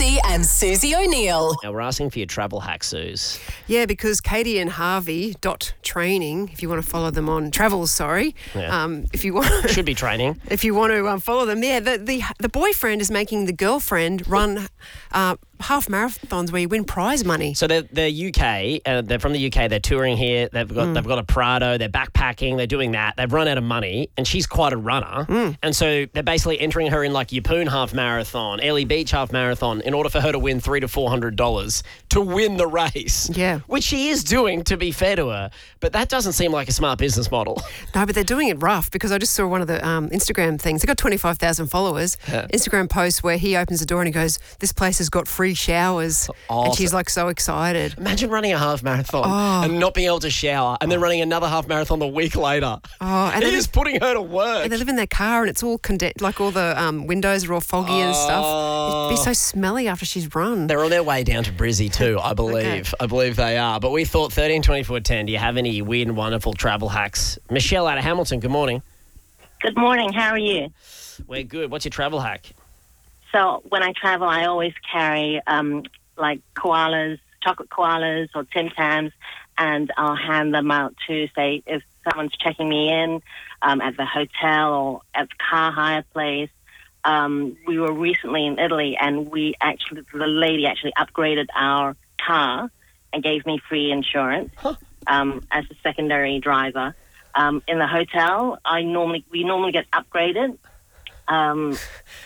Lutzi and Susie O'Neill. Now, we're asking for your travel hack, Suze. Yeah, because Katie and Harvey .training, if you want to follow them on travels, Yeah. if you want Should be training. if you want to follow them, yeah, the boyfriend is making the girlfriend run half marathons where you win prize money. So they're UK. They're from the UK. They're touring here. They've got a Prado. They're backpacking. They're doing that. They've run out of money, and she's quite a runner. And so they're basically entering her in like Yeppoon half marathon, Airlie Beach half marathon, in order for her to win $300 to $400 to win the race. Yeah. Which she is doing, to be fair to her. But that doesn't seem like a smart business model. No, but they're doing it rough because I just saw one of the Instagram things. They got 25,000 followers. Yeah. Instagram post where he opens the door and he goes, "This place has got free showers," and she's like so excited. Imagine running a half marathon and not being able to shower, and then running another half marathon the week later. And it is putting her to work. And they live in their car and it's all condensed, like all the windows are all foggy and stuff. It'd be so smelly after she's run. They're on their way down to Brizzy too, I believe. Okay. I believe they are. But we thought 13 24 10. Do you have any weird and wonderful travel hacks? Michelle out of Hamilton, good morning. Good morning. How are you? We're good. What's your travel hack? So when I travel, I always carry like koalas, chocolate koalas or Tim Tams, and I'll hand them out to, say, if someone's checking me in at the hotel or at the car hire place. We were recently in Italy, and the lady actually upgraded our car and gave me free insurance as a secondary driver. In the hotel, we normally get upgraded. On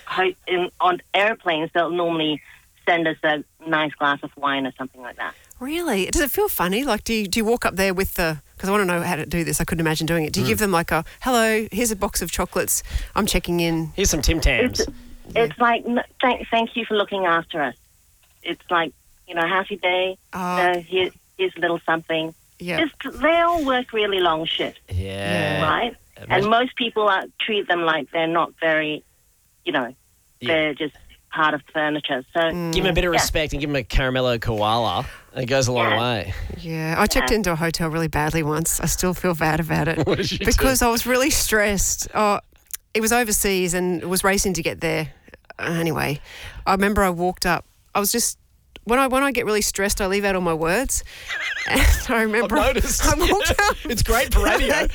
airplanes, they'll normally send us a nice glass of wine or something like that. Really? Does it feel funny? Like, do you walk up there with the... Because I want to know how to do this. I couldn't imagine doing it. Do you give them like a, "Hello, here's a box of chocolates. I'm checking in." Here's some Tim Tams. It's like, thank you for looking after us. It's like, how's your day? Here's a little something. Yeah. They all work really long shifts. Yeah. Right? And most people treat them like they're not very, they're just part of furniture. So Give them a bit of respect and give them a caramello koala. It goes a long way. Yeah, I checked into a hotel really badly once. I still feel bad about it. What did you because I was really stressed. It was overseas and was racing to get there. Anyway, I remember I walked up. I was just... When I get really stressed, I leave out all my words. And I remember I've noticed. I walked up. It's great for radio. And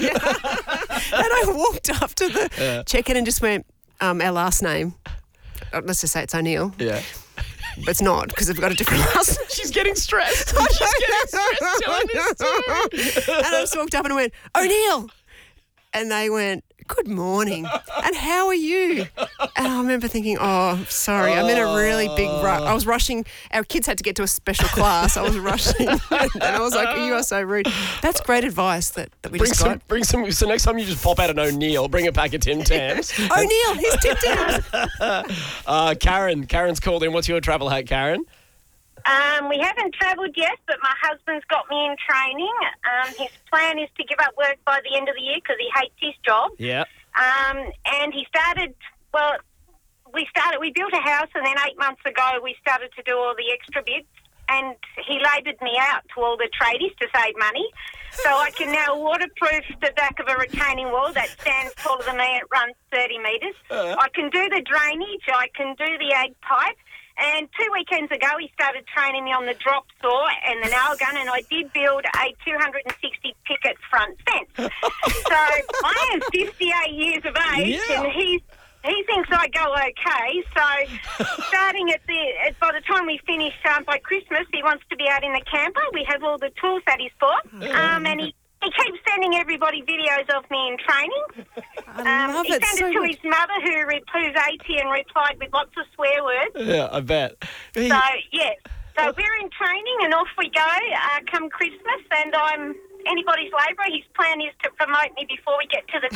I walked up to the check-in and just went, our last name. Let's just say it's O'Neill. Yeah. But it's not, because I've got a different last name. She's getting stressed. She's getting stressed telling this story. And I just walked up and I went, "O'Neill." And they went, "Good morning. And how are you?" And I remember thinking, "Oh, sorry, I'm in a really big rush." I was rushing. Our kids had to get to a special class. I was rushing. And I was like, "You are so rude." That's great advice that we just got. Bring some. So next time you just pop out an O'Neill, bring a pack of Tim Tams. O'Neill, here's Tim Tams. Karen's called in. What's your travel hack, Karen? We haven't travelled yet, but my husband's got me in training. His plan is to give up work by the end of the year because he hates his job. Yeah. And he started, we built a house, and then 8 months ago we started to do all the extra bits, and he laboured me out to all the tradies to save money. So I can now waterproof the back of a retaining wall that stands taller than me. It runs 30 metres. I can do the drainage. I can do the ag pipe. And 2 weekends ago, he started training me on the drop saw and the nail gun, and I did build a 260 picket front fence. So I am 58 years of age, and he thinks I go okay. So starting by the time we finish by Christmas, he wants to be out in the camper. We have all the tools that he's bought, and he keeps sending everybody videos of me in training. I love he it sent so it to much. his mother, who's 80 and replied with lots of swear words. Yeah, I bet. So, yeah. So we're in training and off we go come Christmas, and I'm anybody's labourer. His plan is to promote me before we get to the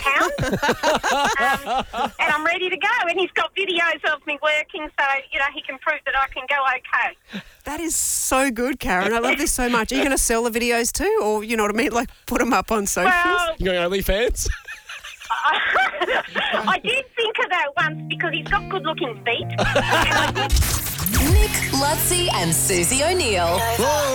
town. And I'm ready to go. And he's got videos of me working, so, he can prove that I can go okay. That is so good, Karen. I love this so much. Are you going to sell the videos too? Or, you know what I mean, like put them up on socials? Well, You going OnlyFans? I did think of that once because he's got good-looking feet. And I did Nick, Lutzi and Susie O'Neill.